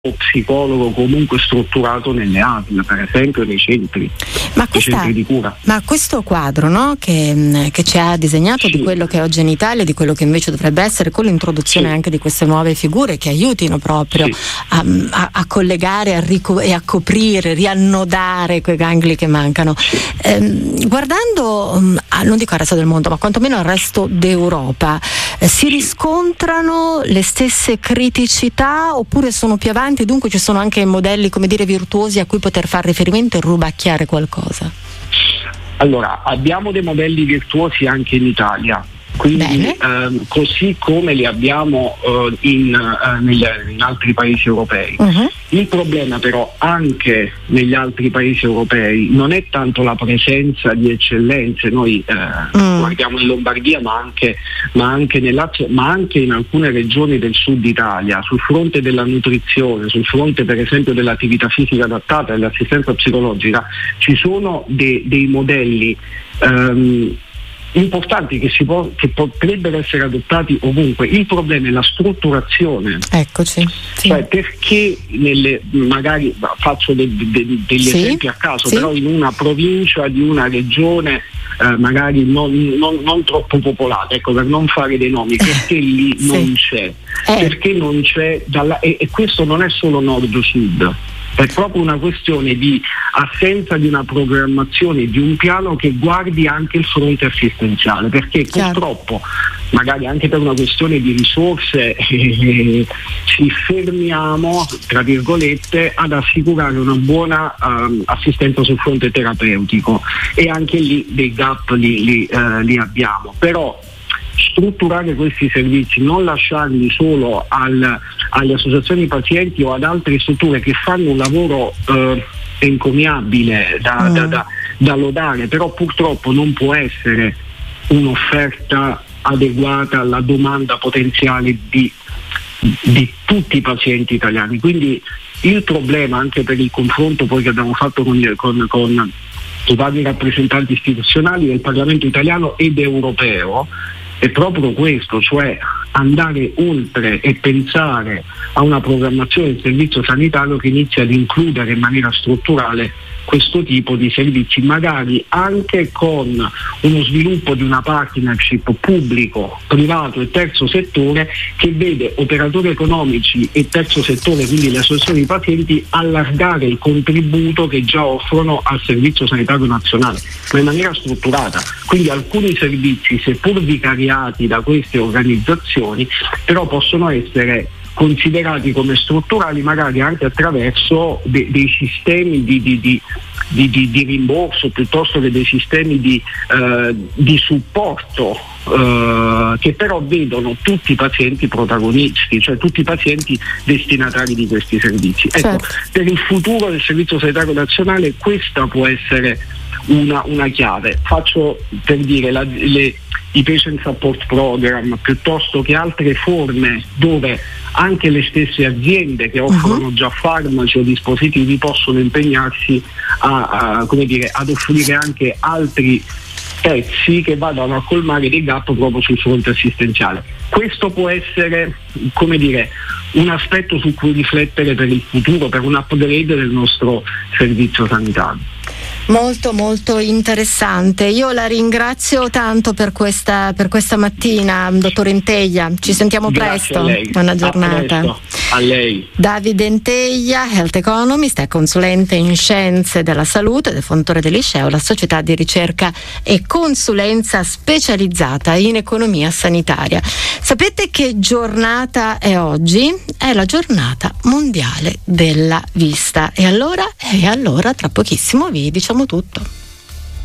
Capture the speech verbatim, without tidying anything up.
psicologo comunque strutturato nelle A S L, per esempio nei centri, ma questa, nei centri di cura. Ma questo quadro, no, che, che ci ha disegnato sì. di quello che è oggi in Italia, di quello che invece dovrebbe essere, con l'introduzione sì. anche di queste nuove figure che aiutino proprio sì. a, a, a collegare a rico- e a coprire, riannodare quei gangli che mancano. Sì. Ehm, guardando, non dico al resto del mondo, ma quantomeno al resto d'Europa, eh, si riscontrano le stesse criticità oppure sono più avanti? Dunque ci sono anche modelli, come dire, virtuosi a cui poter fare riferimento e rubacchiare qualcosa? Allora, abbiamo dei modelli virtuosi anche in Italia, quindi ehm, così come li abbiamo eh, in, eh, negli, in altri paesi europei. Uh-huh. Il problema però anche negli altri paesi europei non è tanto la presenza di eccellenze, noi eh, mm. guardiamo in Lombardia ma anche, ma anche nel Lazio, ma anche in alcune regioni del sud Italia, sul fronte della nutrizione, sul fronte per esempio dell'attività fisica adattata e dell'assistenza psicologica, ci sono de, dei modelli ehm, importanti che, si può, che potrebbero essere adottati ovunque. Il problema è la strutturazione. Eccoci. Sì. Cioè perché nelle, magari faccio de, de, degli sì. esempi a caso, sì. però in una provincia di una regione eh, magari non, non, non troppo popolata, ecco, per non fare dei nomi, perché lì sì. non c'è, eh. perché non c'è dalla, e, e questo non è solo nord-sud. È proprio una questione di assenza di una programmazione, di un piano che guardi anche il fronte assistenziale, perché Chiaro. purtroppo, magari anche per una questione di risorse, eh, ci fermiamo, tra virgolette, ad assicurare una buona um, assistenza sul fronte terapeutico, e anche lì dei gap li, li, eh, li abbiamo. Però strutturare questi servizi, non lasciarli solo al, alle associazioni pazienti o ad altre strutture che fanno un lavoro eh, encomiabile da, mm. da, da, da lodare, però purtroppo non può essere un'offerta adeguata alla domanda potenziale di, di tutti i pazienti italiani. Quindi il problema, anche per il confronto poi che abbiamo fatto con, con, con i vari rappresentanti istituzionali del Parlamento italiano ed europeo, è proprio questo, cioè andare oltre e pensare a una programmazione del servizio sanitario che inizia ad includere in maniera strutturale questo tipo di servizi, magari anche con uno sviluppo di una partnership pubblico, privato e terzo settore, che vede operatori economici e terzo settore, quindi le associazioni di pazienti, allargare il contributo che già offrono al Servizio Sanitario Nazionale, ma in maniera strutturata. Quindi alcuni servizi, seppur vicariati da queste organizzazioni, però possono essere considerati come strutturali, magari anche attraverso de- dei sistemi di, di, di, di, di, di rimborso, piuttosto che dei sistemi di, eh, di supporto, eh, che però vedono tutti i pazienti protagonisti, cioè tutti i pazienti destinatari di questi servizi. Ecco, certo. Per il futuro del Servizio Sanitario Nazionale questa può essere una, una chiave. Faccio per dire la, le, i patient support program, piuttosto che altre forme dove anche le stesse aziende che offrono uh-huh. già farmaci o dispositivi possono impegnarsi a, a, come dire, ad offrire anche altri pezzi che vadano a colmare dei gap proprio sul fronte assistenziale. Questo può essere, come dire, un aspetto su cui riflettere per il futuro, per un upgrade del nostro servizio sanitario. Molto molto interessante. Io la ringrazio tanto per questa, per questa mattina, dottor Integlia. Ci sentiamo Grazie presto. A lei. Buona giornata. A, a lei. Davide Integlia, Health Economist, è consulente in scienze della salute ed è fondatore dell'Isceo, la società di ricerca e consulenza specializzata in economia sanitaria. Sapete che giornata è oggi? È la giornata mondiale della vista. E allora, e allora tra pochissimo vi diciamo tutto.